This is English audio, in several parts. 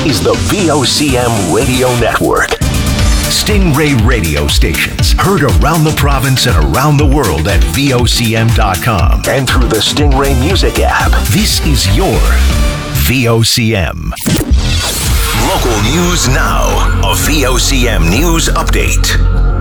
is the VOCM Radio Network. Stingray radio stations heard around the province and around the world at VOCM.com and through the Stingray Music app. This is your VOCM. Local news now. A VOCM news update.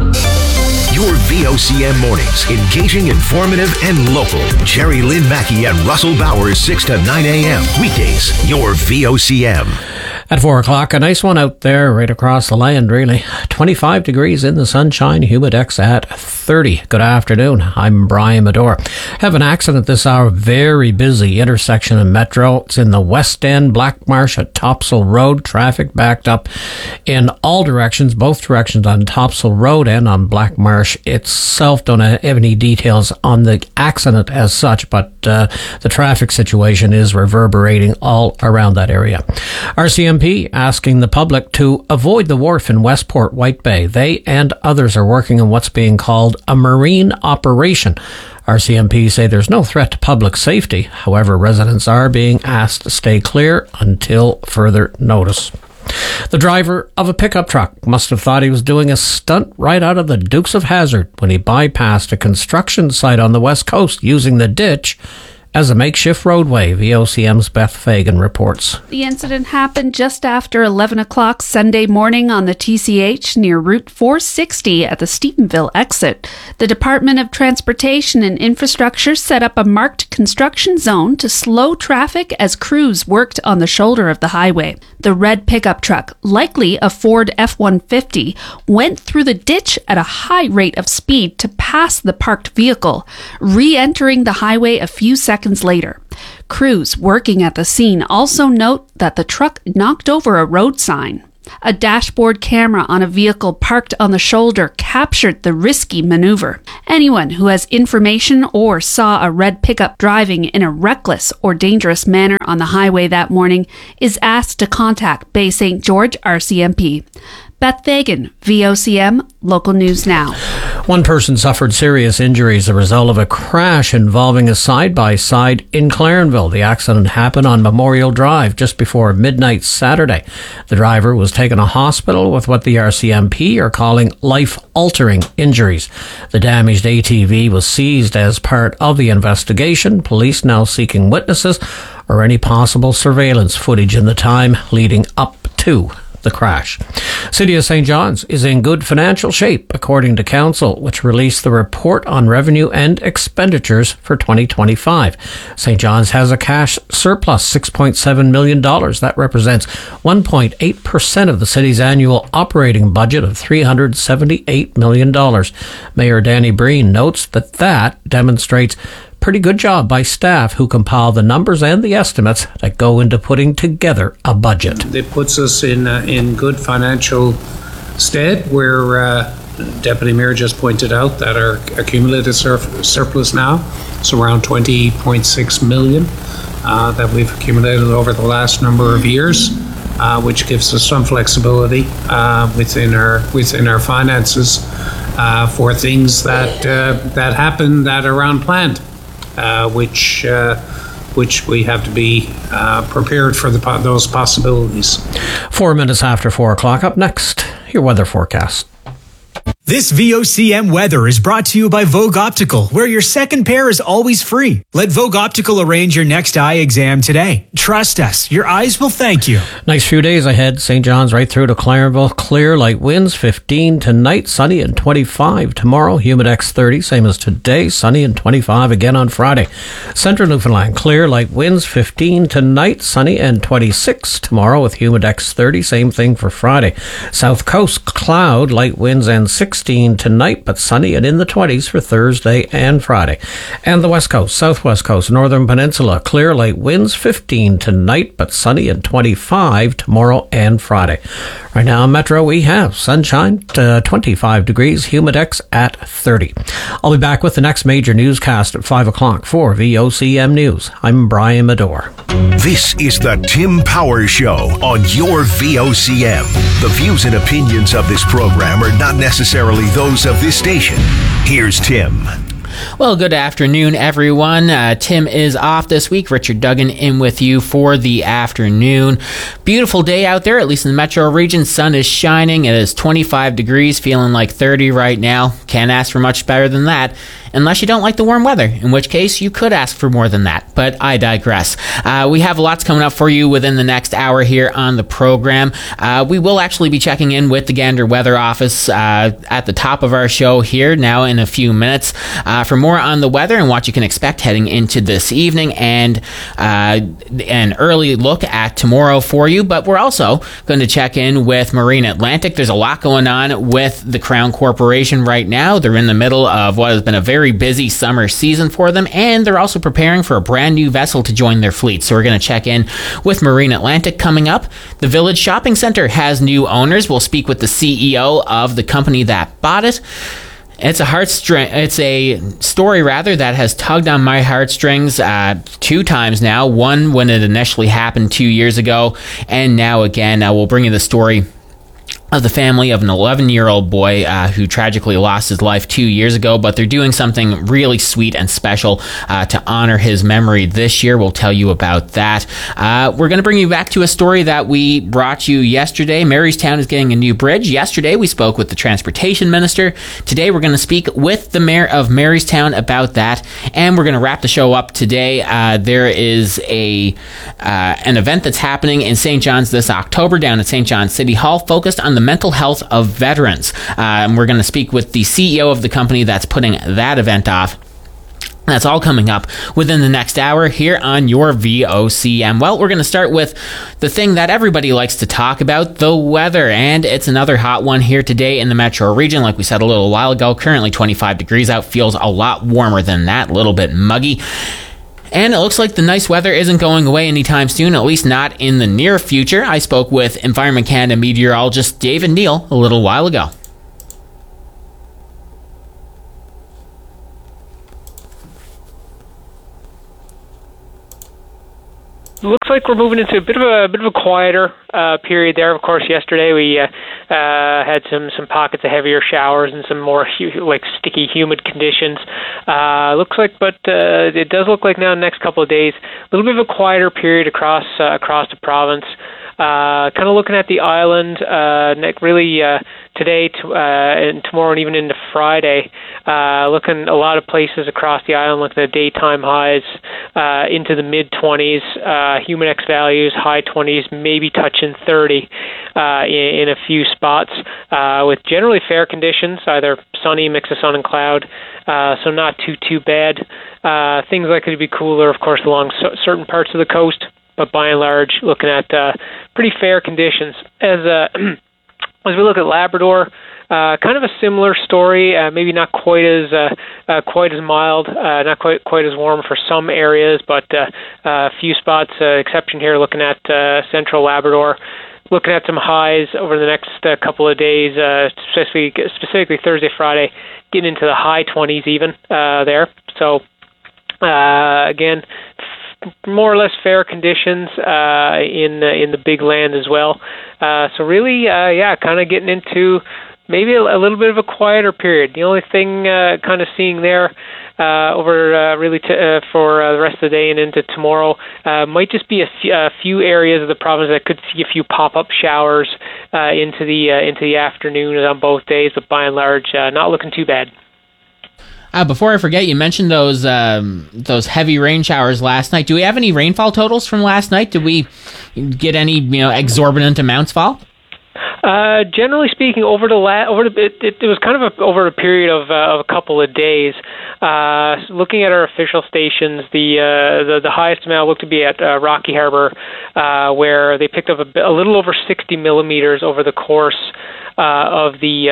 Your VOCM mornings, engaging, informative, and local. Jerry Lynn Mackey and Russell Bowers, 6 to 9 a.m. Weekdays, your VOCM. At 4 o'clock, a nice one out there right across the land, really. 25 degrees in the sunshine, humidex at 30. Good afternoon. I'm Brian Medore. Have an accident this hour. Very busy intersection in Metro. It's in the West End, Blackmarsh at Topsail Road. Traffic backed up in all directions, both directions on Topsail Road and on Blackmarsh itself. Don't have any details on the accident as such, but the traffic situation is reverberating all around that area. RCMP asking the public to avoid the wharf in Westport White Bay. They and others are working on what's being called a marine operation. RCMP say there's no threat to public safety. However, residents are being asked to stay clear until further notice. The driver of a pickup truck must have thought he was doing a stunt right out of the Dukes of Hazzard when he bypassed a construction site on the West Coast using the ditch as a makeshift roadway. VOCM's Beth Fagan reports. The incident happened just after 11 o'clock Sunday morning on the TCH near Route 460 at the Stephenville exit. The Department of Transportation and Infrastructure set up a marked construction zone to slow traffic as crews worked on the shoulder of the highway. The red pickup truck, likely a Ford F-150, went through the ditch at a high rate of speed to pass the parked vehicle, re-entering the highway a few seconds later. Crews working at the scene also note that the truck knocked over a road sign. A dashboard camera on a vehicle parked on the shoulder captured the risky maneuver. Anyone who has information or saw a red pickup driving in a reckless or dangerous manner on the highway that morning is asked to contact Bay St. George RCMP. Beth Fagan, VOCM, Local News Now. One person suffered serious injuries as a result of a crash involving a side-by-side in Clarenville. The accident happened on Memorial Drive just before midnight Saturday. The driver was taken to hospital with what the RCMP are calling life-altering injuries. The damaged ATV was seized as part of the investigation. Police now seeking witnesses or any possible surveillance footage in the time leading up to the crash. City of St. John's is in good financial shape, according to Council, which released the report on revenue and expenditures for 2025. St. John's has a cash surplus, $6.7 million. That represents 1.8% of the city's annual operating budget of $378 million. Mayor Danny Breen notes that demonstrates pretty good job by staff who compile the numbers and the estimates that go into putting together a budget. It puts us in good financial stead where Deputy Mayor just pointed out that our accumulated surplus now is around 20.6 million that we've accumulated over the last number of years, which gives us some flexibility within our finances for things that happen that are unplanned. Which we have to be prepared for those possibilities. 4 minutes after 4 o'clock. Up next, your weather forecast. This VOCM weather is brought to you by Vogue Optical, where your second pair is always free. Let Vogue Optical arrange your next eye exam today. Trust us, your eyes will thank you. Nice few days ahead. St. John's right through to Clarenville. Clear, light winds, 15 tonight, sunny and 25 tomorrow. Humidex 30, same as today, sunny and 25 again on Friday. Central Newfoundland, clear, light winds, 15 tonight, sunny and 26 tomorrow with Humidex 30, same thing for Friday. South Coast, cloud, light winds and 16 tonight, but sunny and in the 20s for Thursday and Friday. And the West Coast, Southwest Coast, Northern Peninsula, clear, light winds, 15 tonight, but sunny and 25 tomorrow and Friday. Right now in Metro, we have sunshine to 25 degrees, humidex at 30. I'll be back with the next major newscast at 5 o'clock for VOCM News. I'm Brian Medore. This is the Tim Powers Show on your VOCM. The views and opinions of this program are not necessarily those of this station. Here's Tim. Well, good afternoon, everyone. Tim is off this week. Richard Duggan in with you for the afternoon. Beautiful day out there, at least in the metro region. Sun is shining. It is 25 degrees, feeling like 30 right now. Can't ask for much better than that, unless you don't like the warm weather, in which case you could ask for more than that, but I digress. We have lots coming up for you within the next hour here on the program. We will actually be checking in with the Gander Weather Office at the top of our show here now in a few minutes for more on the weather and what you can expect heading into this evening, and an early look at tomorrow for you. But we're also going to check in with Marine Atlantic. There's a lot going on with the Crown Corporation right now. They're in the middle of what has been a very busy summer season for them, and they're also preparing for a brand new vessel to join their fleet. So we're going to check in with Marine Atlantic coming up. The Village Shopping Center has new owners. We'll speak with the CEO of the company that bought it. It's a story that has tugged on my heartstrings 2 times now. One when it initially happened 2 years ago, and now again. We'll bring you the story of the family of an 11-year-old boy who tragically lost his life 2 years ago, but they're doing something really sweet and special to honor his memory this year. We'll tell you about that. We're going to bring you back to a story that we brought you yesterday. Marystown is getting a new bridge. Yesterday, we spoke with the transportation minister. Today, we're going to speak with the mayor of Marystown about that, and we're going to wrap the show up today. There is an event that's happening in St. John's this October down at St. John's City Hall, focused on the mental health of veterans. And we're going to speak with the CEO of the company that's putting that event off. That's all coming up within the next hour here on your VOCM. Well, we're going to start with the thing that everybody likes to talk about, the weather. And it's another hot one here today in the metro region. Like we said a little while ago, currently 25 degrees out, feels a lot warmer than that, a little bit muggy. And it looks like the nice weather isn't going away anytime soon, at least not in the near future. I spoke with Environment Canada meteorologist David Neal a little while ago. Looks like we're moving into a bit of a quieter period there. Of course, yesterday we had some pockets of heavier showers and some more sticky, humid conditions. Looks like, but it does look like now in the next couple of days, a little bit of a quieter period across the province. Kind of looking at the island, really today and tomorrow and even into Friday. Looking a lot of places across the island, looking at daytime highs into the mid-20s, Humidex values, high 20s, maybe touching 30 in a few spots, with generally fair conditions, either sunny, mix of sun and cloud, so not too bad. Things likely to be cooler, of course, along certain parts of the coast, but by and large, looking at pretty fair conditions. As we look at Labrador, kind of a similar story. Maybe not quite as mild, not quite as warm for some areas, but a few spots. Exception here, looking at central Labrador. Looking at some highs over the next couple of days, specifically Thursday, Friday, getting into the high 20s even there. So again, more or less fair conditions in the big land as well. So really, kind of getting into maybe a little bit of a quieter period. The only thing kind of seeing there over really for the rest of the day and into tomorrow might just be a few areas of the province that could see a few pop-up showers into the afternoon on both days, but by and large, not looking too bad. Before I forget, you mentioned those heavy rain showers last night. Do we have any rainfall totals from last night? Did we get any exorbitant amounts fall? Generally speaking, it was kind of over a period of a couple of days. Looking at our official stations, the highest amount looked to be at Rocky Harbour, where they picked up a little over 60 millimeters over the course of the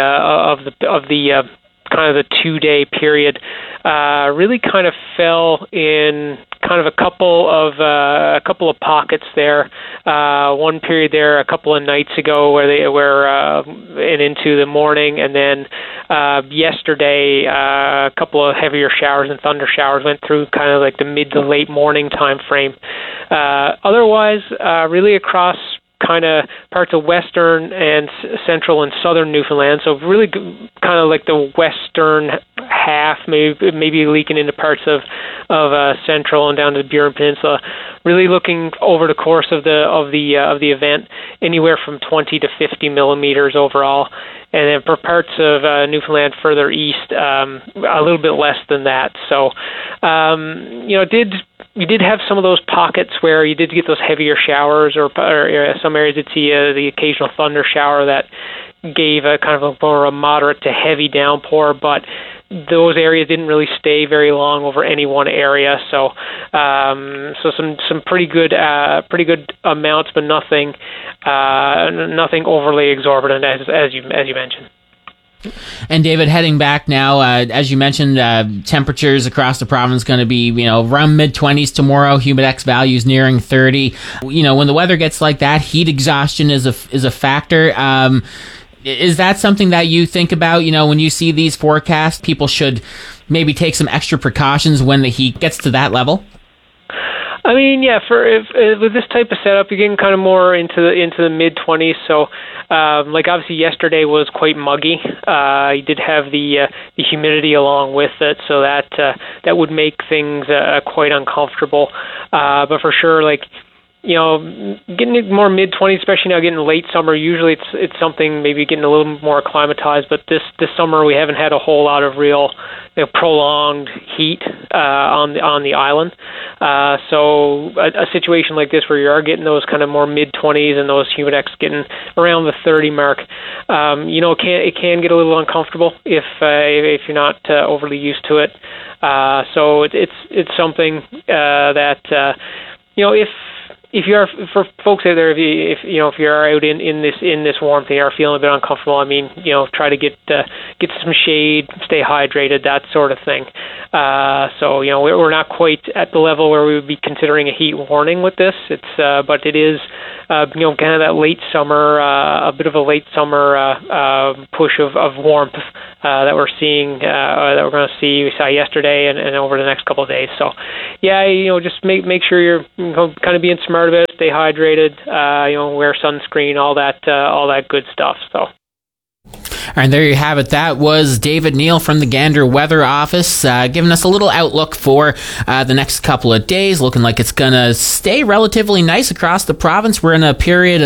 kind of the 2-day period. Really kind of fell in kind of a couple of pockets there. One period there a couple of nights ago and into the morning, and then yesterday a couple of heavier showers and thunder showers went through kind of like the mid to late morning time frame. Otherwise, really across kind of parts of western and central and southern Newfoundland, so really kind of like the western half, maybe leaking into parts of central and down to the Burin Peninsula. Really looking over the course of the event, anywhere from 20 to 50 millimeters overall. And then for parts of Newfoundland further east, a little bit less than that. So, you did have some of those pockets where you did get those heavier showers, or some areas you'd see the occasional thunder shower that gave a kind of more a moderate to heavy downpour, but those areas didn't really stay very long over any one area. So some pretty good amounts, but nothing overly exorbitant as you mentioned. And David, heading back now, as you mentioned, temperatures across the province going to be, around mid-20s tomorrow. Humidex values nearing 30. When the weather gets like that, heat exhaustion is a factor. Is that something that you think about? When you see these forecasts, people should maybe take some extra precautions when the heat gets to that level? I mean, yeah. With this type of setup, you're getting kind of more into the mid-20s. So, obviously yesterday was quite muggy. You did have the humidity along with it, so that would make things quite uncomfortable. But for sure, getting it more mid-20s, especially now getting late summer, usually it's something maybe getting a little more acclimatized, but this summer we haven't had a whole lot of real prolonged heat on the island. So a situation like this where you are getting those kind of more mid-20s and those humidex getting around the 30 mark, it can get a little uncomfortable if you're not overly used to it. So it's something that if you are, for folks out there, if you are out in this warmth and you are feeling a bit uncomfortable, I mean, try to get some shade, stay hydrated, that sort of thing. So we're not quite at the level where we would be considering a heat warning with this. But it is kind of that late summer, a bit of a late summer push of warmth that we're seeing, that we're going to see. We saw yesterday and over the next couple of days. So, yeah, just make sure you're kind of being smart about it, stay hydrated, wear sunscreen, all that good stuff. So. And there you have it. That was David Neal from the Gander Weather Office, giving us a little outlook for the next couple of days. Looking like it's going to stay relatively nice across the province. We're in a period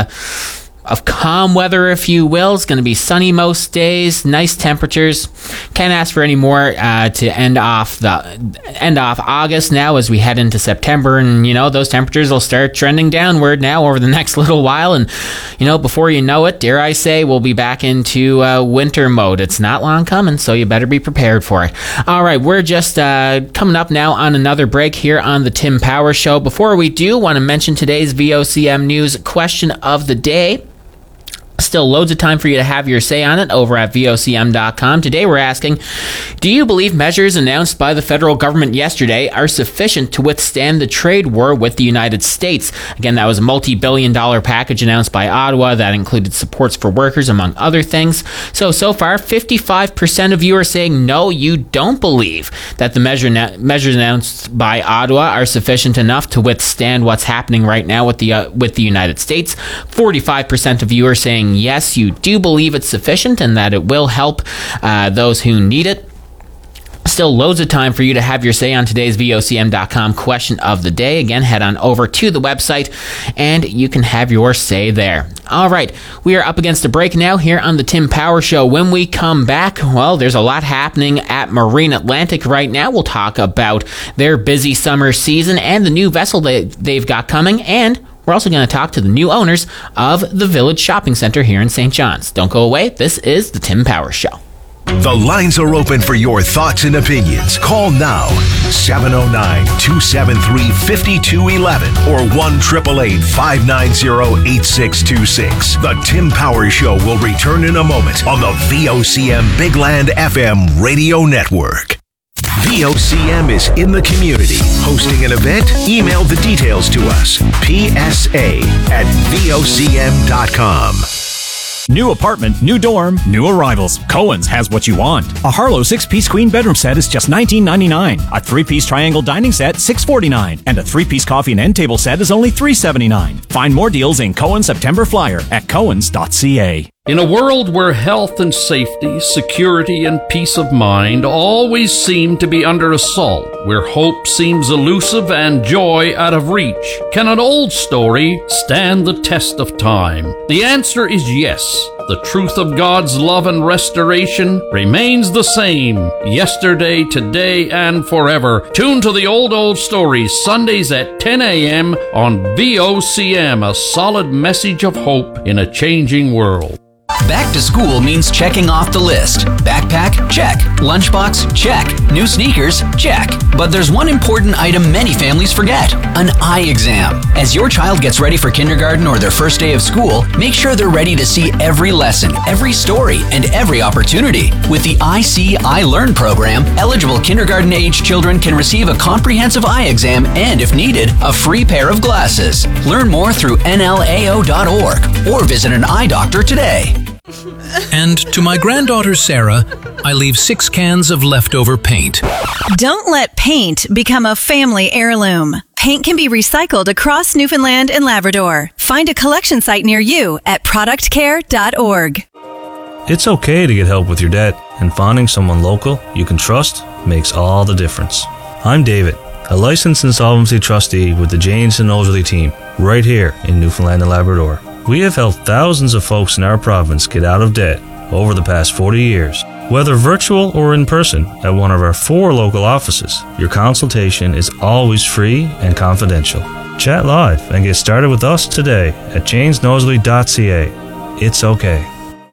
of calm weather, if you will. It's going to be sunny most days, nice temperatures. Can't ask for any more to end off August now as we head into September, and those temperatures will start trending downward now over the next little while, and before you know it, dare I say, we'll be back into winter mode. It's not long coming, so you better be prepared for it. All right, we're just coming up now on another break here on the Tim Power Show. Before we do, want to mention today's VOCM News question of the day. Still loads of time for you to have your say on it over at VOCM.com. Today we're asking, do you believe measures announced by the federal government yesterday are sufficient to withstand the trade war with the United States? Again, that was a multi-billion-dollar package announced by Ottawa that included supports for workers, among other things. So far, 55% of you are saying no, you don't believe that the measures announced by Ottawa are sufficient enough to withstand what's happening right now with the United States. 45% of you are saying yes, you do believe it's sufficient and that it will help those who need it. Still loads of time for you to have your say on today's VOCM.com question of the day. Again, head on over to the website and you can have your say there. All right, we are up against a break now here on the Tim Power Show. When we come back, well, there's a lot happening at Marine Atlantic right now. We'll talk about their busy summer season and the new vessel they've got coming, and we're also going to talk to the new owners of the Village Shopping Center here in St. John's. Don't go away. This is the Tim Power Show. The lines are open for your thoughts and opinions. Call now, 709-273-5211 or 1-888-590-8626. The Tim Power Show will return in a moment on the VOCM Big Land FM radio network. VOCM is in the community. Hosting an event? Email the details to us. PSA@VOCM.com. New apartment, new dorm, new arrivals. Cohen's has what you want. A Harlow 6-piece queen bedroom set is just $19.99. A 3-piece triangle dining set, $6.49. And a 3-piece coffee and end table set is only $3.79. Find more deals in Cohen's September Flyer at cohens.ca. In a world where health and safety, security and peace of mind always seem to be under assault, where hope seems elusive and joy out of reach, can an old story stand the test of time? The answer is yes. The truth of God's love and restoration remains the same, yesterday, today, and forever. Tune to the Old Stories, Sundays at 10 a.m. on VOCM, a solid message of hope in a changing world. Back to school means checking off the list. Backpack? Check. Lunchbox? Check. New sneakers? Check. But there's one important item many families forget: an eye exam. As your child gets ready for kindergarten or their first day of school, make sure they're ready to see every lesson, every story, and every opportunity. With the I See, I Learn program, eligible kindergarten-age children can receive a comprehensive eye exam and, if needed, a free pair of glasses. Learn more through nlao.org or visit an eye doctor today. And to my granddaughter Sarah, I leave 6 cans of leftover paint. Don't let paint become a family heirloom. Paint can be recycled across Newfoundland and Labrador. Find a collection site near you at productcare.org. It's okay to get help with your debt, and finding someone local you can trust makes all the difference. I'm David, a licensed insolvency trustee with the Janes and Nosely team, right here in Newfoundland and Labrador. We have helped thousands of folks in our province get out of debt over the past 40 years. Whether virtual or in person at one of our 4 local offices, your consultation is always free and confidential. Chat live and get started with us today at janesnosely.ca. It's okay.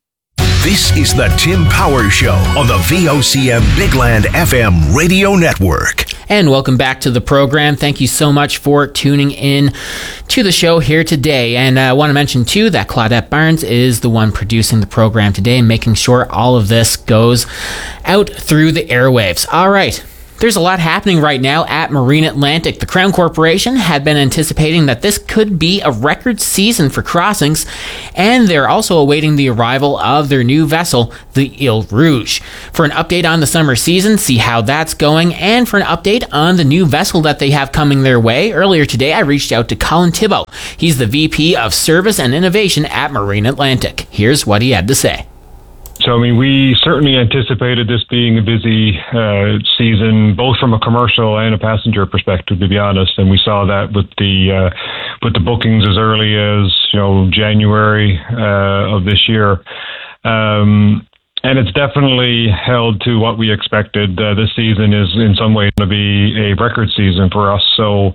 This is the Tim Power Show on the VOCM Bigland FM radio network. And welcome back to the program. Thank you so much for tuning in to the show here today. And I want to mention, too, that Claudette Barnes is the one producing the program today and making sure all of this goes out through the airwaves. All right. There's a lot happening right now at Marine Atlantic. The Crown Corporation had been anticipating that this could be a record season for crossings, and they're also awaiting the arrival of their new vessel, the Ile Rouge. For an update on the summer season, see how that's going, and for an update on the new vessel that they have coming their way, earlier today I reached out to Colin Thibault. He's the VP of Service and Innovation at Marine Atlantic. Here's what he had to say. So, we certainly anticipated this being a busy season, both from a commercial and a passenger perspective, to be honest. And we saw that with the bookings as early as January of this year. And it's definitely held to what we expected. This season is in some ways going to be a record season for us. So,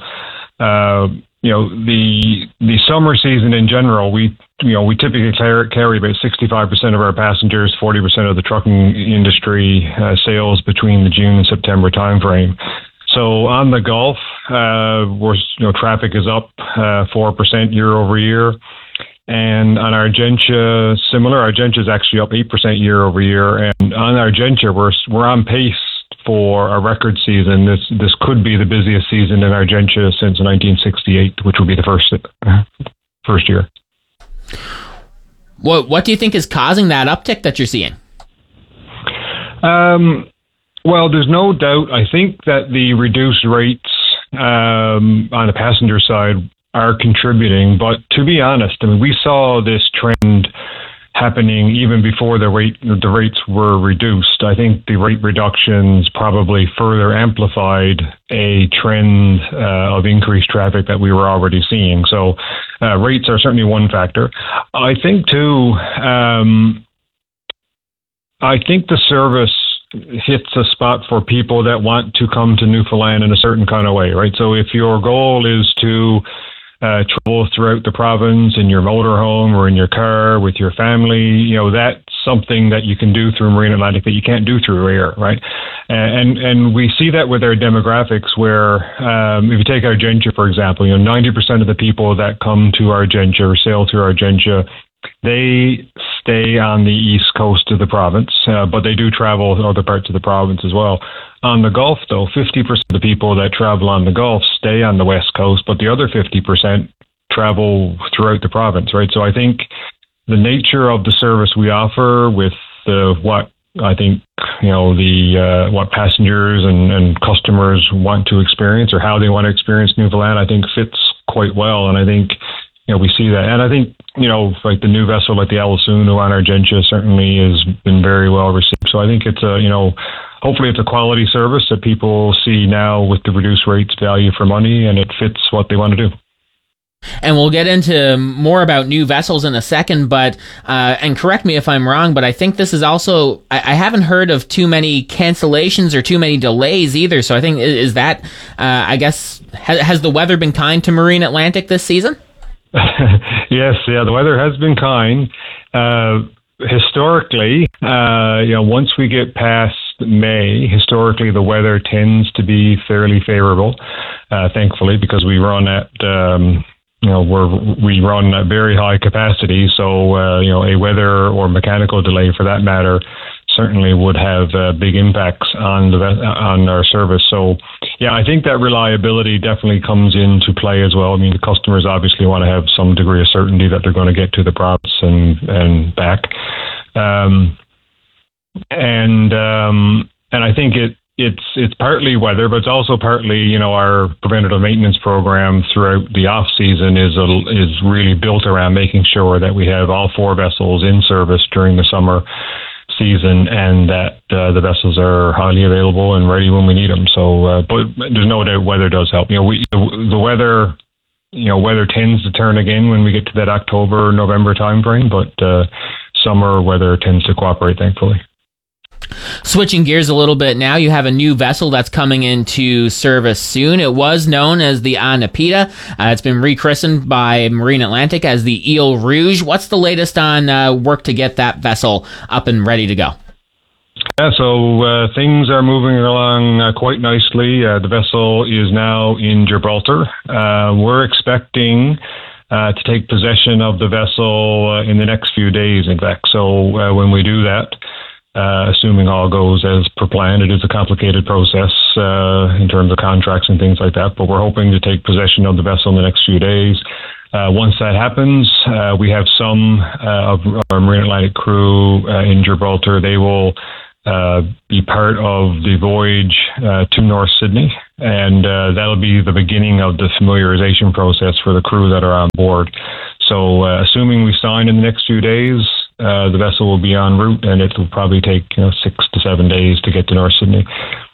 the summer season in general, we typically carry about 65% of our passengers, 40% of the trucking industry sales between the June and September timeframe. So on the Gulf, traffic is up 4% year over year. And on Argentia, similar. Argentia is actually up 8% year over year. And on Argentia, we're on pace for a record season. This could be the busiest season in Argentia since 1968, which will be the first year. What do you think is causing that uptick that you're seeing? Well, there's no doubt. I think that the reduced rates on the passenger side are contributing. But to be honest, we saw this trend happening even before the rates were reduced. I think the rate reductions probably further amplified a trend of increased traffic that we were already seeing. So rates are certainly one factor. I think too, I think the service hits a spot for people that want to come to Newfoundland in a certain kind of way, right? So if your goal is to travel throughout the province in your motorhome or in your car with your family, that's something that you can do through Marine Atlantic that you can't do through air, right? And we see that with our demographics where, if you take Argentia, for example, 90% of the people that come to Argentia or sail through Argentia, they stay on the east coast of the province, but they do travel to other parts of the province as well. On the Gulf, though, 50% of the people that travel on the Gulf stay on the west coast, but the other 50% travel throughout the province, right? So I think the nature of the service we offer with what passengers and customers want to experience or how they want to experience Newfoundland, I think fits quite well. And I think we see that. And I think, like the new vessel, like the Alisunu on Argentia, certainly has been very well received. So I think it's hopefully it's a quality service that people see now with the reduced rates, value for money, and it fits what they want to do. And we'll get into more about new vessels in a second, but, and correct me if I'm wrong, but I think this is also, I haven't heard of too many cancellations or too many delays either. So I think, is that, I guess, has the weather been kind to Marine Atlantic this season? Yes, the weather has been kind. Historically, once we get past May, historically the weather tends to be fairly favorable, thankfully, because we run at, we run at very high capacity. So, a weather or mechanical delay for that matter certainly would have big impacts on our service. So, I think that reliability definitely comes into play as well. I mean, the customers obviously want to have some degree of certainty that they're going to get to the province and back. And I think it's partly weather, but it's also partly, our preventative maintenance program throughout the off season is really built around making sure that we have all 4 vessels in service during the summer season, and that the vessels are highly available and ready when we need them. So, but there's no doubt weather does help. The weather, weather tends to turn again when we get to that October, November timeframe, but summer weather tends to cooperate, thankfully. Switching gears a little bit now, you have a new vessel that's coming into service soon. It was known as the Anapita. It's been rechristened by Marine Atlantic as the Ile Rouge. What's the latest on work to get that vessel up and ready to go? Yeah, so things are moving along quite nicely. The vessel is now in Gibraltar. We're expecting to take possession of the vessel in the next few days, in fact. So when we do that, assuming all goes as per plan, it is a complicated process in terms of contracts and things like that, but we're hoping to take possession of the vessel in the next few days. Once that happens, we have some of our Marine Atlantic crew in Gibraltar. They will be part of the voyage to North Sydney, and that'll be the beginning of the familiarization process for the crew that are on board. So assuming we sign in the next few days, the vessel will be en route, and it will probably take 6 to 7 days to get to North Sydney.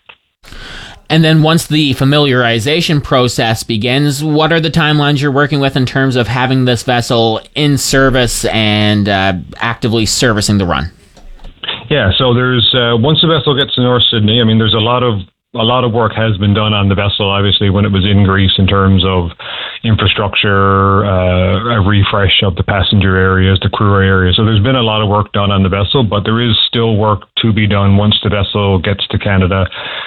And then once the familiarization process begins, what are the timelines you're working with in terms of having this vessel in service and actively servicing the run? Yeah, so there's once the vessel gets to North Sydney, I mean, there's a lot of work has been done on the vessel, obviously, when it was in Greece in terms of infrastructure, a refresh of the passenger areas, the crew areas. So there's been a lot of work done on the vessel, but there is still work to be done once the vessel gets to Canada.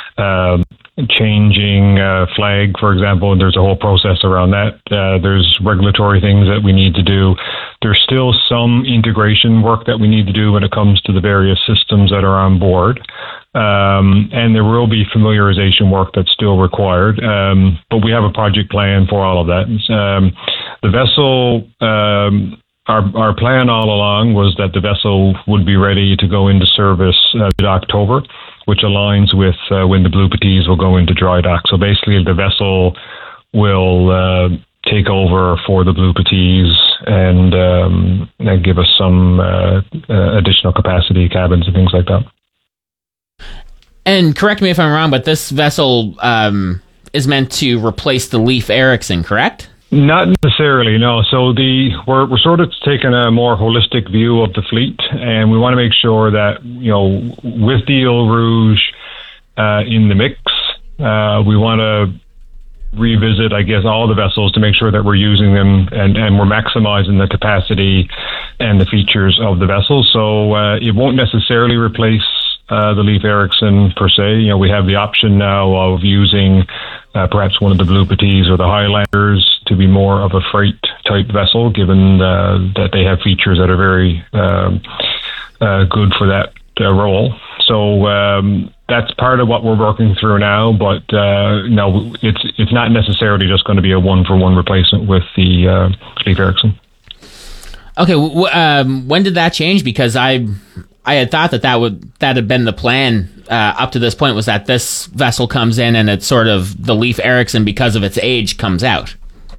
Changing flag, for example, there's a whole process around that. There's regulatory things that we need to do. There's still some integration work that we need to do when it comes to the various systems that are on board. And there will be familiarization work that's still required. But we have a project plan for all of that. The vessel, our plan all along was that the vessel would be ready to go into service mid-October, which aligns with when the Blue Petits will go into dry dock. So basically the vessel will take over for the Blue Petits and give us some additional capacity, cabins and things like that. And correct me if I'm wrong, but this vessel is meant to replace the Leif Erikson, correct? Not necessarily, no. So we're sort of taking a more holistic view of the fleet, and we want to make sure that, with the Ile Rouge in the mix, we want to revisit, I guess, all the vessels to make sure that we're using them and we're maximizing the capacity and the features of the vessel. So it won't necessarily replace the Leif Erikson per se. We have the option now of using perhaps one of the Blue Petits or the Highlanders to be more of a freight type vessel, given that they have features that are very good for that role. So that's part of what we're working through now, but no, it's not necessarily just going to be a one-for-one replacement with the Leif Erikson. Okay, when did that change? Because I had thought that had been the plan up to this point, was that this vessel comes in and it's sort of the Leif Erikson, because of its age, comes out.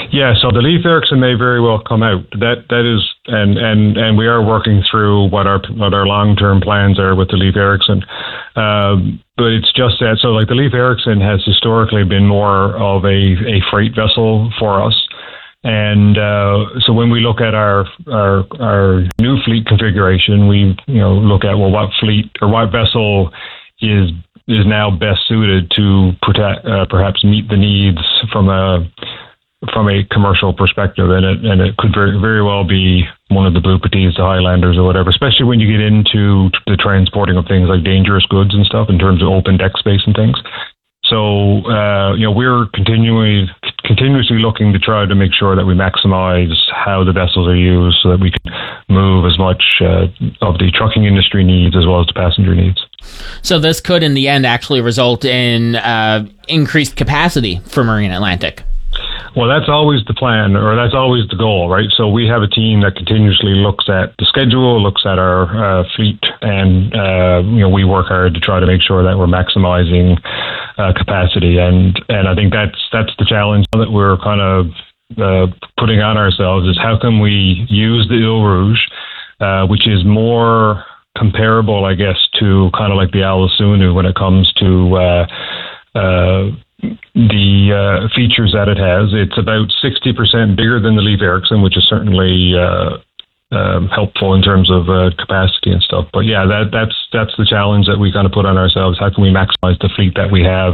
Yeah, so the Leif Erikson may very well come out. That is, and we are working through what our long-term plans are with the Leif Erikson. But it's just that, so like the Leif Erikson has historically been more of a freight vessel for us. And so when we look at our new fleet configuration, we look at what fleet or what vessel is now best suited to perhaps meet the needs from a commercial perspective, and it could very, very well be one of the Blue Petits, the Highlanders, or whatever. Especially when you get into the transporting of things like dangerous goods and stuff in terms of open deck space and things. So we're continuously looking to try to make sure that we maximize how the vessels are used, so that we can move as much of the trucking industry needs as well as the passenger needs. So this could, in the end, actually result in increased capacity for Marine Atlantic. Well, that's always the plan, or that's always the goal, right? So we have a team that continuously looks at the schedule, looks at our fleet, and we work hard to try to make sure that we're maximizing capacity. And I think that's the challenge that we're kind of putting on ourselves, is how can we use the Ile Rouge, which is more comparable, I guess, to kind of like the Alasunu when it comes to the features that it has. It's about 60% bigger than the Leif Erikson, which is certainly helpful in terms of capacity and stuff. But yeah, that's the challenge that we kind of put on ourselves. How can we maximize the fleet that we have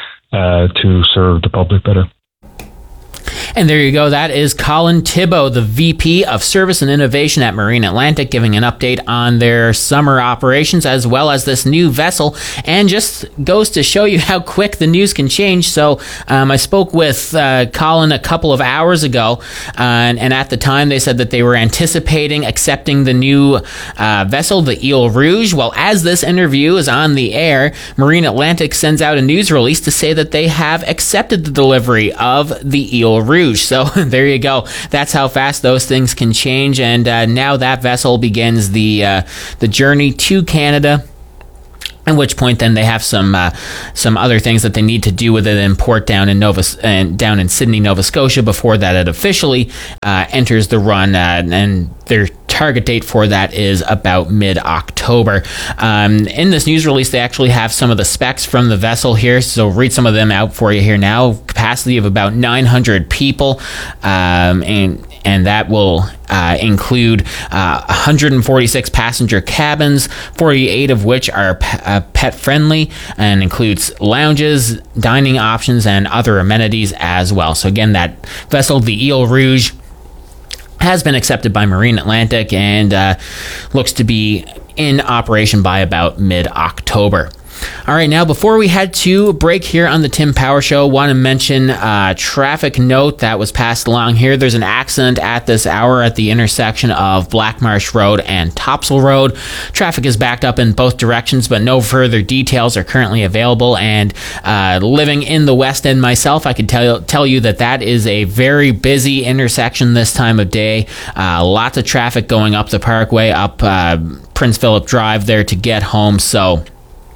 to serve the public better? And there you go. That is Colin Thibault, the VP of Service and Innovation at Marine Atlantic, giving an update on their summer operations as well as this new vessel. And just goes to show you how quick the news can change. So I spoke with Colin a couple of hours ago, and at the time they said that they were anticipating accepting the new vessel, the Ile Rouge. Well, as this interview is on the air, Marine Atlantic sends out a news release to say that they have accepted the delivery of the Ile Rouge. So there you go. That's how fast those things can change. And now that vessel begins the journey to Canada. At which point, then they have some other things that they need to do with it in port down in Sydney, Nova Scotia, before that it officially enters the run. And their target date for that is about mid-October. In this news release, they actually have some of the specs from the vessel here, so read some of them out for you here now. Capacity of about 900 people, and that will include 146 passenger cabins, 48 of which are pet friendly, and includes lounges, dining options, and other amenities as well. So again, that vessel, the Ile Rouge, has been accepted by Marine Atlantic and looks to be in operation by about mid-October. All right, now before we head to break here on the Tim Power Show, want to mention a traffic note that was passed along here. There's an accident at this hour at the intersection of Blackmarsh Road and Topsail Road. Traffic is backed up in both directions, but no further details are currently available. And living in the West End myself, I can tell you that is a very busy intersection this time of day. Lots of traffic going up the Parkway, up Prince Philip Drive there to get home. So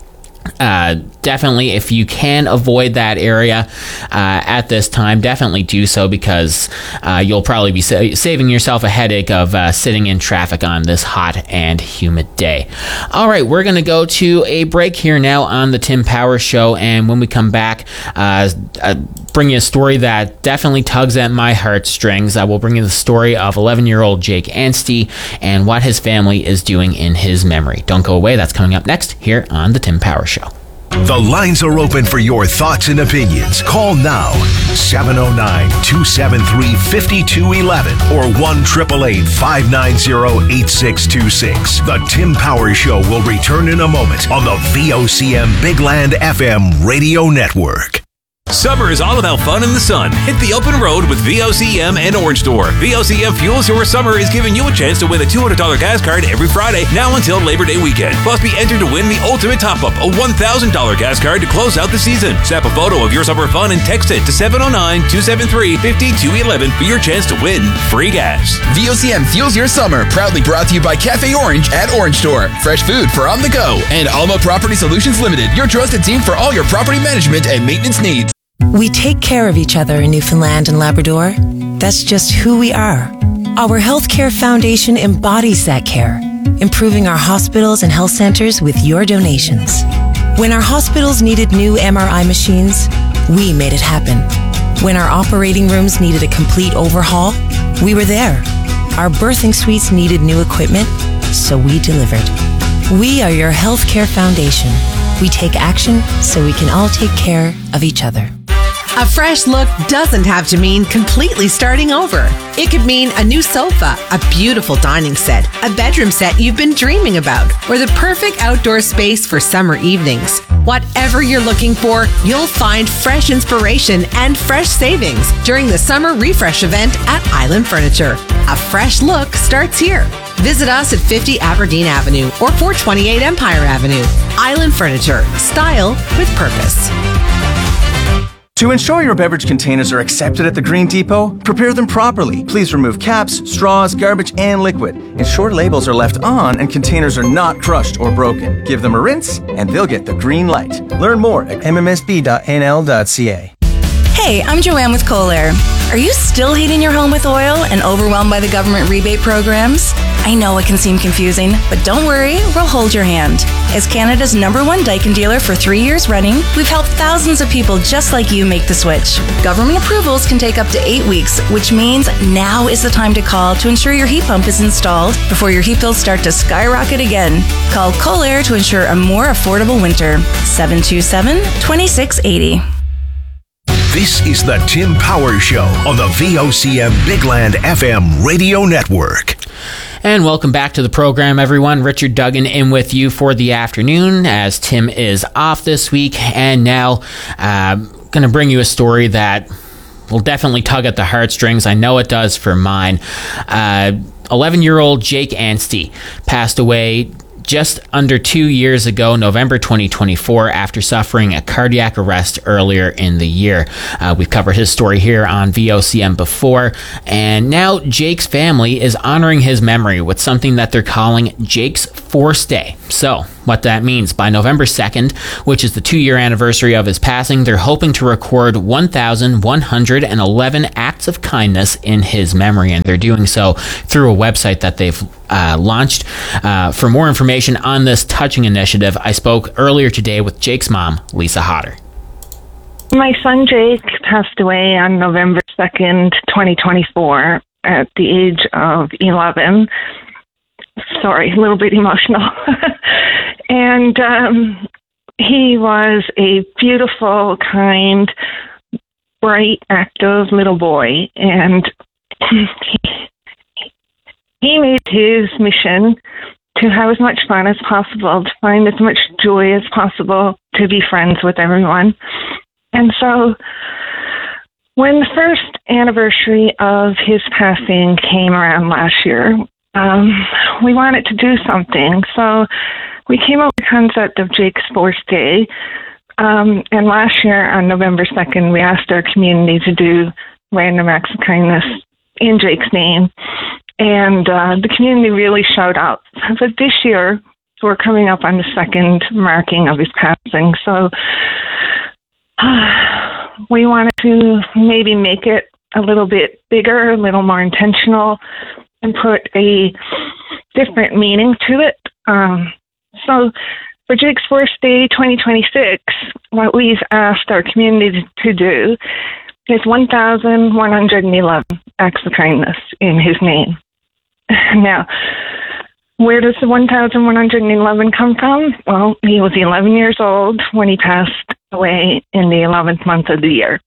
definitely, if you can avoid that area at this time, definitely do so, because you'll probably be saving yourself a headache of sitting in traffic on this hot and humid day. All right, we're going to go to a break here now on the Tim Power Show, and when we come back, bring you a story that definitely tugs at my heartstrings. I will bring you the story of 11-year-old Jake Anstey and what his family is doing in his memory. Don't go away. That's coming up next here on the Tim Power Show. The lines are open for your thoughts and opinions. Call now, 709-273-5211 or 1-888-590-8626. The Tim Power Show will return in a moment on the VOCM Big Land FM radio network. Summer is all about fun in the sun. Hit the open road with VOCM and Orange Store. VOCM Fuels Your Summer is giving you a chance to win a $200 gas card every Friday, now until Labor Day weekend. Plus, be entered to win the ultimate top-up, a $1,000 gas card to close out the season. Snap a photo of your summer fun and text it to 709-273-5211 for your chance to win free gas. VOCM Fuels Your Summer, proudly brought to you by Cafe Orange at Orange Store. Fresh food for on the go. And Alma Property Solutions Limited, your trusted team for all your property management and maintenance needs. We take care of each other in Newfoundland and Labrador. That's just who we are. Our Healthcare Foundation embodies that care, improving our hospitals and health centers with your donations. When our hospitals needed new MRI machines, we made it happen. When our operating rooms needed a complete overhaul, we were there. Our birthing suites needed new equipment, so we delivered. We are your Healthcare Foundation. We take action so we can all take care of each other. A fresh look doesn't have to mean completely starting over. It could mean a new sofa, a beautiful dining set, a bedroom set you've been dreaming about, or the perfect outdoor space for summer evenings. Whatever you're looking for, you'll find fresh inspiration and fresh savings during the Summer Refresh event at Island Furniture. A fresh look starts here. Visit us at 50 Aberdeen Avenue or 428 Empire Avenue. Island Furniture. Style with purpose. To ensure your beverage containers are accepted at the Green Depot, prepare them properly. Please remove caps, straws, garbage, and liquid. Ensure labels are left on and containers are not crushed or broken. Give them a rinse and they'll get the green light. Learn more at mmsb.nl.ca. Hey, I'm Joanne with Kohler. Are you still heating your home with oil and overwhelmed by the government rebate programs? I know it can seem confusing, but don't worry, we'll hold your hand. As Canada's #1 Daikin dealer for 3 years running, we've helped thousands of people just like you make the switch. Government approvals can take up to 8 weeks, which means now is the time to call to ensure your heat pump is installed before your heat bills start to skyrocket again. Call Kohler to ensure a more affordable winter. 727-2680. This is the Tim Powers Show on the VOCM Bigland FM radio network. And welcome back to the program, everyone. Richard Duggan in with you for the afternoon as Tim is off this week. And now going to bring you a story that will definitely tug at the heartstrings. I know it does for mine. 11-year-old Jake Anstey passed away just under 2 years ago, November 2024, after suffering a cardiac arrest earlier in the year. We've covered his story here on VOCM before, and now Jake's family is honoring his memory with something that they're calling Jake's Force Day. So, what that means, by November 2nd, which is the 2-year anniversary of his passing, they're hoping to record 1,111 acts of kindness in his memory, and they're doing so through a website that they've launched. For more information on this touching initiative, I spoke earlier today with Jake's mom, Lisa Hodder. My son Jake passed away on November 2nd, 2024, at the age of 11. Sorry, a little bit emotional. And he was a beautiful, kind, bright, active little boy. And he made his mission to have as much fun as possible, to find as much joy as possible, to be friends with everyone. And so when the first anniversary of his passing came around last year, we wanted to do something. So we came up with the concept of Jake's Force Day. And last year on November 2nd, we asked our community to do random acts of kindness in Jake's name. And the community really showed up. But this year, we're coming up on the second marking of his passing. So we wanted to maybe make it a little bit bigger, a little more intentional, and put a different meaning to it. So for Jake's Force Day 2026, what we've asked our community to do is 1,111 acts of kindness in his name. Now, where does the 1,111 come from? Well, he was 11 years old when he passed away in the 11th month of the year.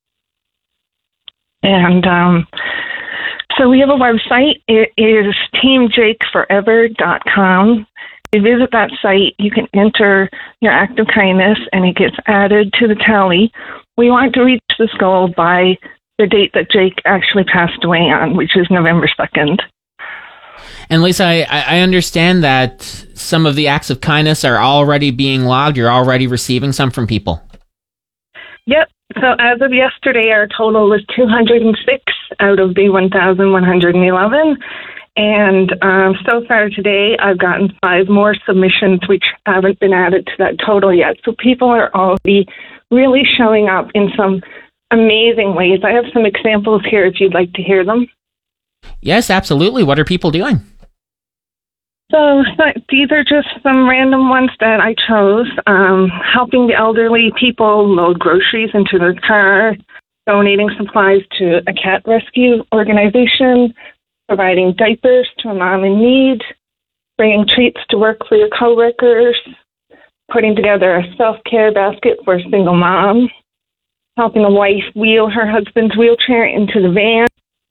And so we have a website. It is teamjakeforever.com. If you visit that site, you can enter your act of kindness, and it gets added to the tally. We want to reach this goal by the date that Jake actually passed away on, which is November 2nd. And Lisa, I understand that some of the acts of kindness are already being logged. You're already receiving some from people. Yep. So as of yesterday, our total was 206 out of the 1,111. And so far today, I've gotten 5 more submissions, which haven't been added to that total yet. So people are already really showing up in some amazing ways. I have some examples here if you'd like to hear them. Yes, absolutely. What are people doing? So these are just some random ones that I chose. Helping the elderly people load groceries into their car, donating supplies to a cat rescue organization, providing diapers to a mom in need, bringing treats to work for your coworkers, putting together a self-care basket for a single mom, helping a wife wheel her husband's wheelchair into the van.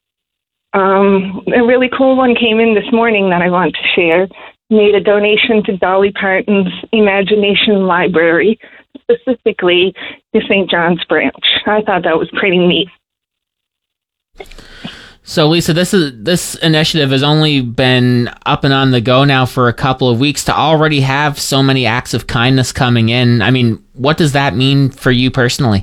A really cool one came in this morning that I want to share. Made a donation to Dolly Parton's Imagination Library, specifically the St. John's branch. I thought that was pretty neat. So, Lisa, this initiative has only been up and on the go now for a couple of weeks. To already have so many acts of kindness coming in, I mean, what does that mean for you personally?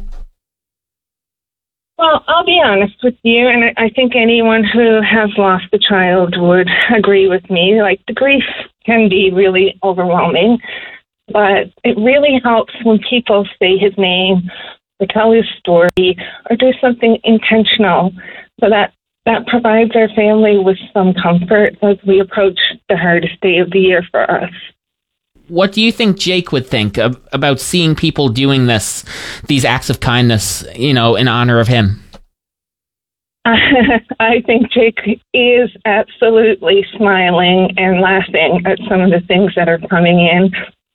Well, I'll be honest with you, and I think anyone who has lost a child would agree with me. Like, the grief can be really overwhelming, but it really helps when people say his name or tell his story or do something intentional, so that provides our family with some comfort as we approach the hardest day of the year for us. What do you think Jake would think about seeing people doing these acts of kindness, in honor of him? I think Jake is absolutely smiling and laughing at some of the things that are coming in.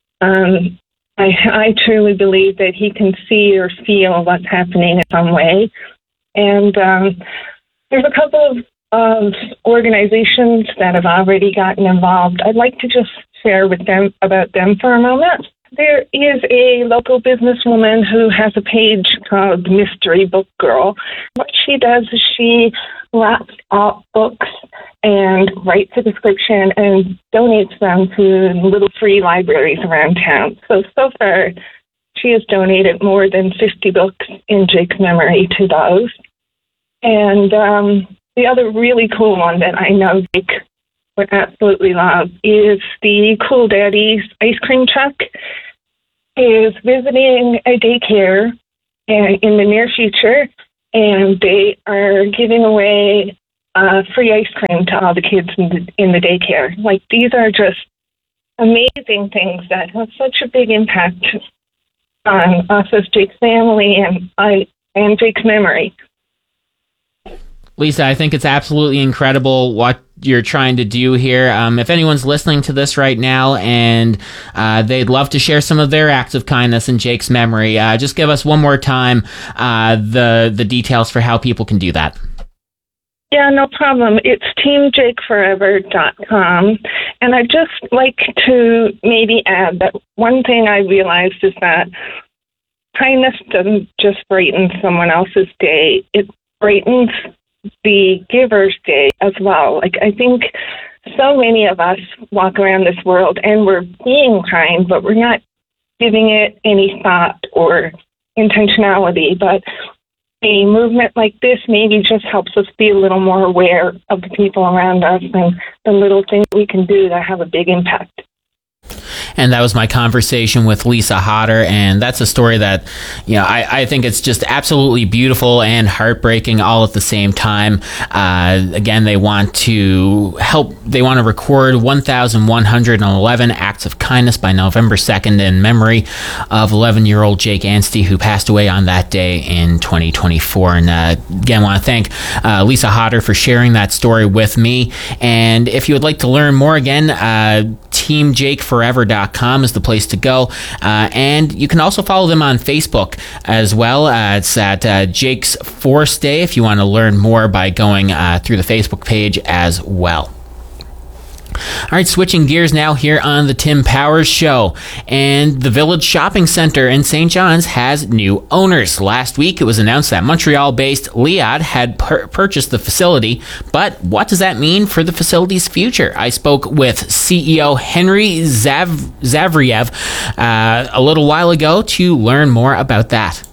I truly believe that he can see or feel what's happening in some way. And there's a couple of organizations that have already gotten involved. I'd like to just share with them about them for a moment. There is a local businesswoman who has a page called Mystery Book Girl. What she does is she wraps up books and writes a description and donates them to little free libraries around town. So far, she has donated more than 50 books in Jake's memory to those. And the other really cool one that I know Jake would absolutely love is the Cool Daddy's ice cream truck is visiting a daycare in the near future, and they are giving away free ice cream to all the kids in the daycare. Like, these are just amazing things that have such a big impact on us as Jake's family and Jake's memory. Lisa, I think it's absolutely incredible what you're trying to do here. If anyone's listening to this right now and they'd love to share some of their acts of kindness in Jake's memory, just give us one more time the details for how people can do that. Yeah, no problem. It's teamjakeforever.com. And I'd just like to maybe add that one thing I realized is that kindness doesn't just brighten someone else's day. It brightens the giver's day as well. Like, I think so many of us walk around this world and we're being kind, but we're not giving it any thought or intentionality. But a movement like this maybe just helps us be a little more aware of the people around us and the little things we can do that have a big impact. And that was my conversation with Lisa Hodder, and that's a story that, I think it's just absolutely beautiful and heartbreaking all at the same time. Again, they want to record 1,111 acts of kindness by November 2nd in memory of 11-year-old Jake Anstey, who passed away on that day in 2024. And again, I want to thank Lisa Hodder for sharing that story with me. And if you would like to learn more, again, teamjakeforever.com is the place to go. And you can also follow them on Facebook as well. It's at Jake's Force Day if you want to learn more by going through the Facebook page as well. All right, switching gears now here on the Tim Powers Show. And the Village Shopping Center in St. John's has new owners. Last week, it was announced that Montreal-based Liad had purchased the facility. But what does that mean for the facility's future? I spoke with CEO Henry Zavriev a little while ago to learn more about that.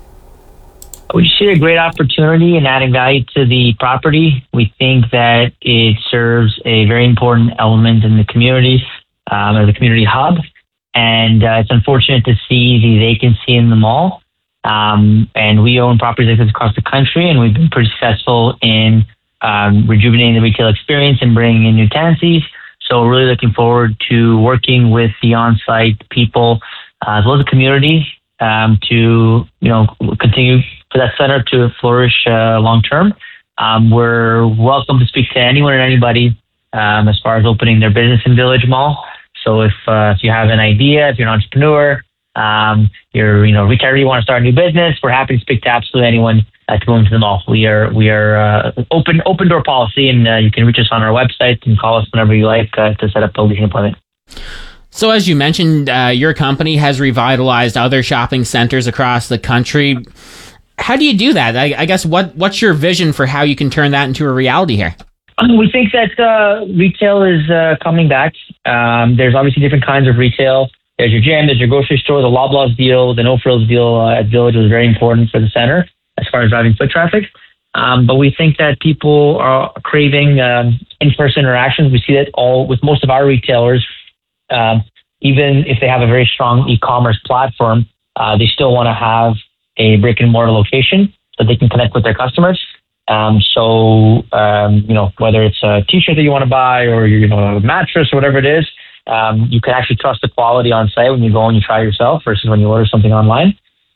We see a great opportunity in adding value to the property. We think that it serves a very important element in the community, or the community hub. And it's unfortunate to see the vacancy in the mall. And we own properties like this across the country, and we've been pretty successful in rejuvenating the retail experience and bringing in new tenancies. So we're really looking forward to working with the on-site people as well as the community to continue for that center to flourish long term. We're welcome to speak to anyone and anybody as far as opening their business in Village Mall. So if you have an idea, if you're an entrepreneur, you're a retiree, you want to start a new business, we're happy to speak to absolutely anyone to go into the mall. We are open door policy, and you can reach us on our website and call us whenever you like to set up a leasing appointment. So as you mentioned, your company has revitalized other shopping centers across the country. How do you do that? I guess what's your vision for how you can turn that into a reality here? We think that retail is coming back. There's obviously different kinds of retail. There's your gym, there's your grocery store, the Loblaws deal, the No Frills deal at Village was very important for the center as far as driving foot traffic. But we think that people are craving in-person interactions. We see that all with most of our retailers, even if they have a very strong e-commerce platform, they still want to have a brick and mortar location so they can connect with their customers. So whether it's a t-shirt that you want to buy or a mattress or whatever it is, you can actually trust the quality on site when you go and you try yourself versus when you order something online.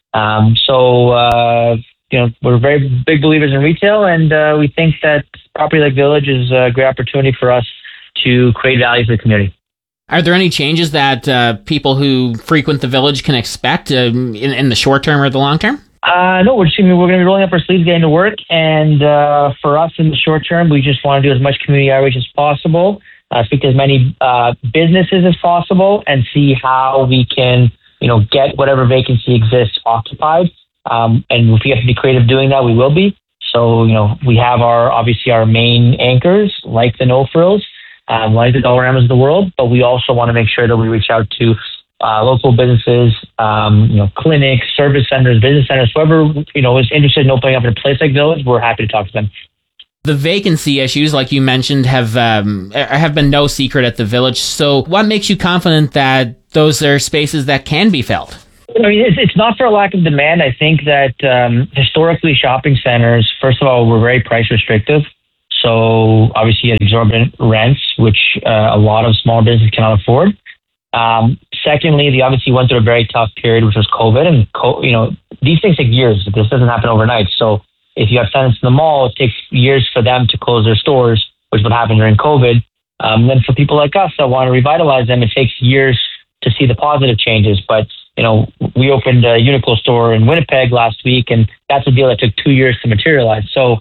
We're very big believers in retail, and we think that property like Village is a great opportunity for us to create value for the community. Are there any changes that people who frequent the Village can expect in the short term or the long term? No, we're going to be rolling up our sleeves, getting to work. And for us in the short term, we just want to do as much community outreach as possible, speak to as many businesses as possible, and see how we can, get whatever vacancy exists occupied. And if we have to be creative doing that, we will be. So, we have our main anchors like the No Frills, like the Dollaramas of the world, but we also want to make sure that we reach out to local businesses, clinics, service centers, business centers, whoever, is interested in opening up in a place like Village, we're happy to talk to them. The vacancy issues, like you mentioned, have been no secret at the Village. So what makes you confident that those are spaces that can be filled? It's not for a lack of demand. I think that historically shopping centers, first of all, were very price restrictive. So obviously you had exorbitant rents, which a lot of small businesses cannot afford. Secondly, they obviously went through a very tough period, which was COVID. And, these things take years. This doesn't happen overnight. So if you have tenants in the mall, it takes years for them to close their stores, which is what happened during COVID. Then for people like us that want to revitalize them, it takes years to see the positive changes. But, we opened a Uniqlo store in Winnipeg last week, and that's a deal that took 2 years to materialize. So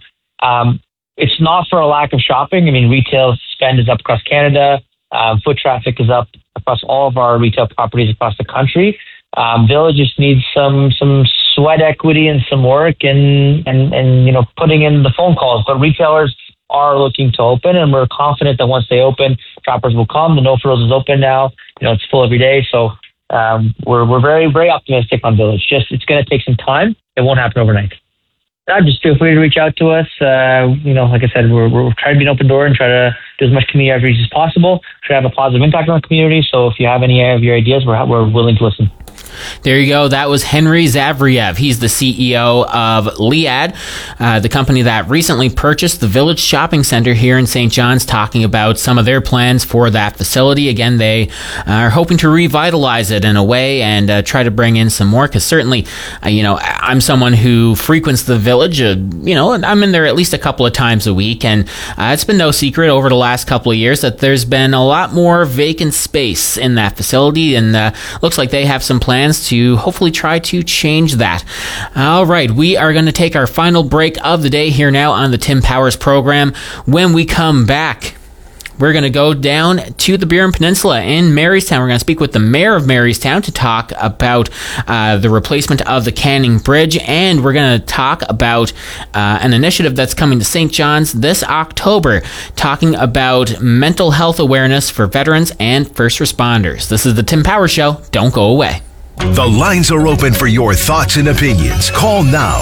it's not for a lack of shopping. Retail spend is up across Canada. Foot traffic is up across all of our retail properties across the country. Village just needs some sweat equity and some work and putting in the phone calls. But retailers are looking to open, and we're confident that once they open, shoppers will come. The No Frills is open now. It's full every day. So we're very, very optimistic on Village. It's going to take some time. It won't happen overnight. Just feel free to reach out to us. Like I said, we're trying to be an open door and try to do as much community outreach as possible. Try to have a positive impact on the community. So if you have any of your ideas, we're willing to listen. There you go. That was Henry Zavriev. He's the CEO of Liad, the company that recently purchased the Village Shopping Center here in St. John's, talking about some of their plans for that facility. Again, they are hoping to revitalize it in a way and try to bring in some more, because certainly, I'm someone who frequents the Village. I'm in there at least a couple of times a week, and it's been no secret over the last couple of years that there's been a lot more vacant space in that facility, and looks like they have some plans to hopefully try to change that. All right, we are going to take our final break of the day here now on the Tim Powers program. When we come back, we're going to go down to the Burin Peninsula in Marystown. We're going to speak with the mayor of Marystown to talk about the replacement of the Canning Bridge, and we're going to talk about an initiative that's coming to St. John's this October, talking about mental health awareness for veterans and first responders. This is the Tim Powers Show. Don't go away. The lines are open for your thoughts and opinions. Call now,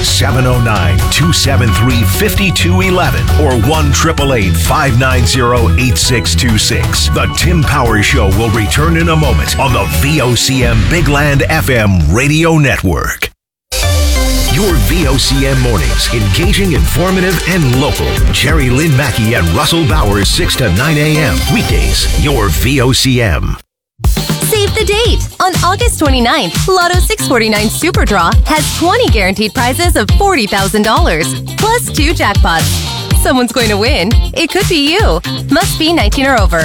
709-273-5211 or 1-888-590-8626. The Tim Powers Show will return in a moment on the VOCM Big Land FM radio network. Your VOCM mornings, engaging, informative, and local. Jerry Lynn Mackey and Russell Bowers, 6 to 9 a.m. Weekdays, your VOCM. Save the date! On August 29th, Lotto 649 Super Draw has 20 guaranteed prizes of $40,000, plus 2 jackpots. Someone's going to win. It could be you. Must be 19 or over.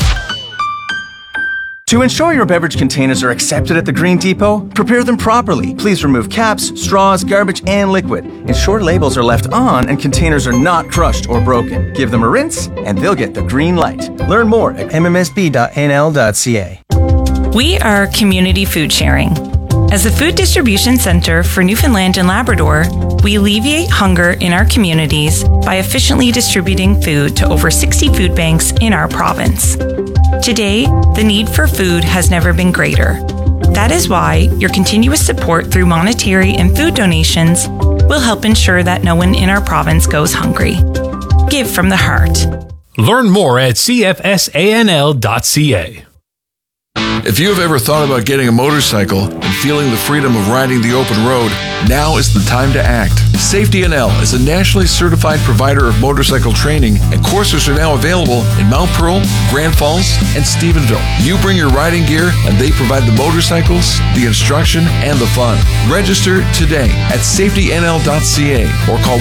To ensure your beverage containers are accepted at the Green Depot, prepare them properly. Please remove caps, straws, garbage, and liquid. Ensure labels are left on and containers are not crushed or broken. Give them a rinse and they'll get the green light. Learn more at mmsb.nl.ca. We are community food sharing. As a food distribution center for Newfoundland and Labrador, we alleviate hunger in our communities by efficiently distributing food to over 60 food banks in our province. Today, the need for food has never been greater. That is why your continuous support through monetary and food donations will help ensure that no one in our province goes hungry. Give from the heart. Learn more at cfsanl.ca. If you have ever thought about getting a motorcycle and feeling the freedom of riding the open road, now is the time to act. Safety NL is a nationally certified provider of motorcycle training, and courses are now available in Mount Pearl, Grand Falls, and Stephenville. You bring your riding gear, and they provide the motorcycles, the instruction, and the fun. Register today at safetynl.ca or call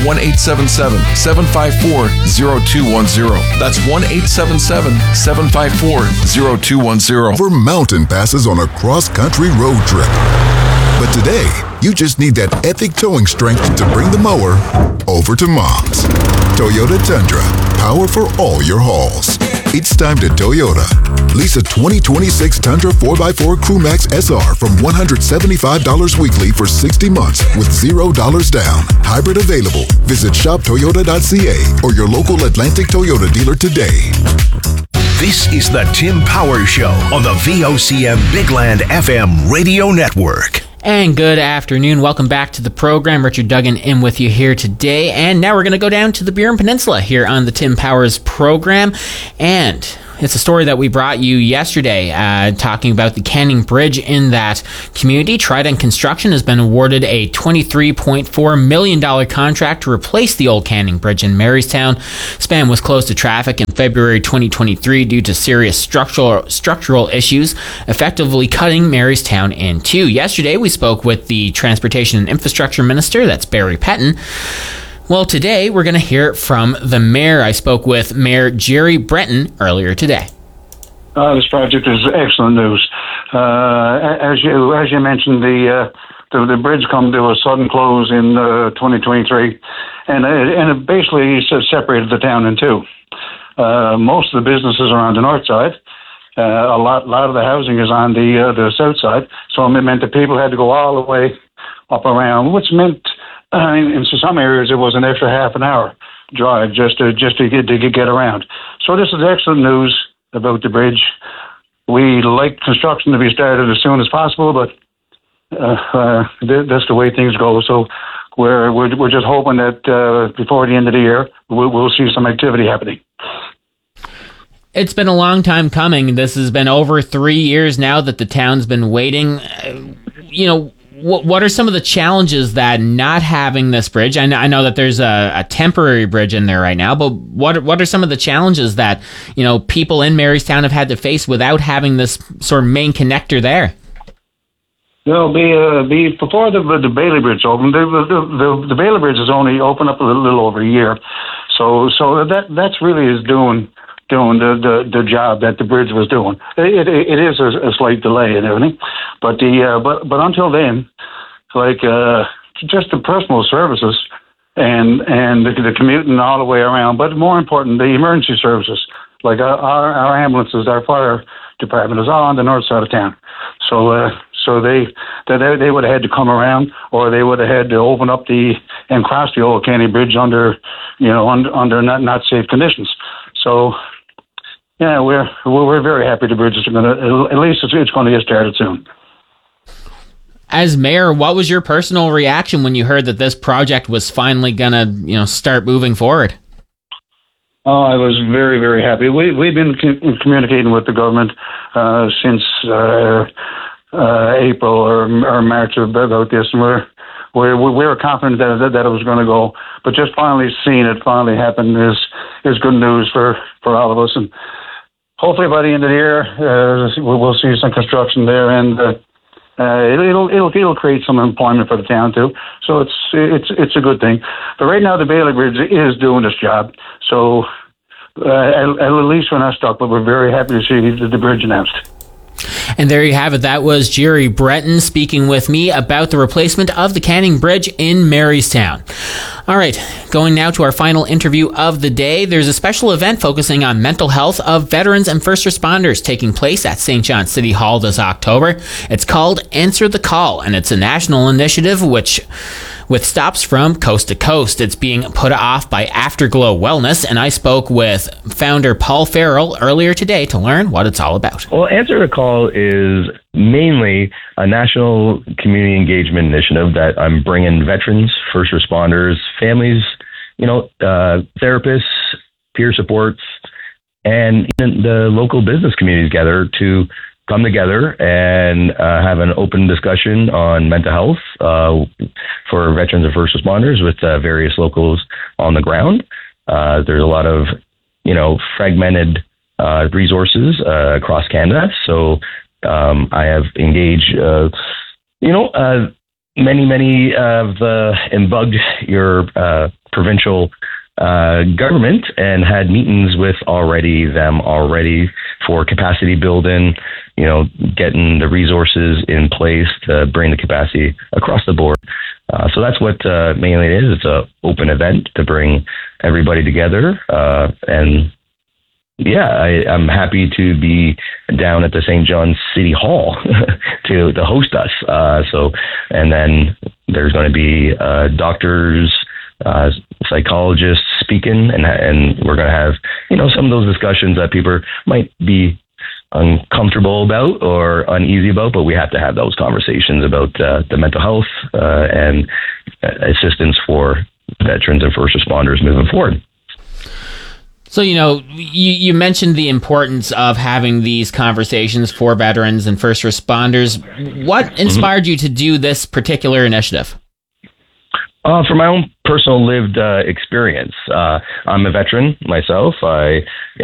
1-877-754-0210. That's 1-877-754-0210. For mountain passes on a cross-country road trip. But today, you just need that epic towing strength to bring the mower over to Mom's. Toyota Tundra, power for all your hauls. It's time to Toyota. Lease a 2026 Tundra 4x4 Crewmax SR from $175 weekly for 60 months with $0 down. Hybrid available. Visit shoptoyota.ca or your local Atlantic Toyota dealer today. This is the Tim Power Show on the VOCM Bigland FM radio network. And good afternoon. Welcome back to the program. Richard Duggan in with you here today. And now we're going to go down to the Burin Peninsula here on the Tim Powers program. And it's a story that we brought you yesterday, talking about the Canning Bridge in that community. Trident Construction has been awarded a $23.4 million contract to replace the old Canning Bridge in Marystown. Span was closed to traffic in February 2023 due to serious structural issues, effectively cutting Marystown in two. Yesterday, we spoke with the Transportation and Infrastructure Minister, that's Barry Pettin. Well, today we're going to hear it from the mayor. I spoke with Mayor Jerry Breton earlier today. This project is excellent news. As you mentioned, the bridge come to a sudden close in 2023, and it basically separated the town in two. Most of the businesses are on the north side. A lot of the housing is on the south side. So it meant that people had to go all the way up around, which meant in some areas it was an extra half an hour drive just to get around. So this is excellent news about the bridge. We like construction to be started as soon as possible, but that's the way things go. So we're just hoping that before the end of the year we'll see some activity happening. It's been a long time coming. This has been over 3 years now that the town's been waiting. What are some of the challenges that not having this bridge? I know that there's a temporary bridge in there right now, but what are some of the challenges that people in Marystown have had to face without having this sort of main connector there? Before the Bailey Bridge opened, the Bailey Bridge is only open up a little over a year, so that's really is doing the job that the bridge was doing. It is a slight delay and everything, but until then, just the personal services and the commuting all the way around, but more important, the emergency services, like our ambulances, our fire department is all on the north side of town. So they would have had to come around, or they would have had to open up and cross the old Canning Bridge under not safe conditions. So. Yeah, we're very happy the bridge is going to, at least it's going to get started soon. As mayor, what was your personal reaction when you heard that this project was finally going to, start moving forward? Oh, I was very, very happy. We've been communicating with the government since April or March about this, and we were confident that it was going to go, but just finally seeing it finally happen is good news for all of us. And hopefully by the end of the year, we'll see some construction there, and it'll create some employment for the town too. So it's a good thing. But right now the Bailey Bridge is doing its job. So at least we're not stuck, but we're very happy to see the bridge announced. And there you have it. That was Jerry Breton speaking with me about the replacement of the Canning Bridge in Marystown. All right, going now to our final interview of the day. There's a special event focusing on mental health of veterans and first responders taking place at St. John City Hall this October. It's called Answer the Call, and it's a national initiative with stops from coast to coast. It's being put off by Afterglow Wellness, and I spoke with founder Paul Farrell earlier today to learn what it's all about. Well, Answer the Call is mainly a national community engagement initiative that I'm bringing veterans, first responders, families, therapists, peer supports, and even the local business community together to come together and have an open discussion on mental health for veterans and first responders with various locals on the ground. There's a lot of, fragmented resources across Canada. So I have engaged, many and bugged your provincial government and had meetings with them already for capacity building, getting the resources in place to bring the capacity across the board. So that's what mainly it is. It's an open event to bring everybody together. I'm happy to be down at the St. John City Hall to host us. And then there's going to be doctors, psychologists speaking, and we're going to have, some of those discussions that people might be uncomfortable about or uneasy about, but we have to have those conversations about the mental health and assistance for veterans and first responders moving forward. So, you mentioned the importance of having these conversations for veterans and first responders. What inspired you to do this particular initiative? From my own personal lived experience, I'm a veteran myself. I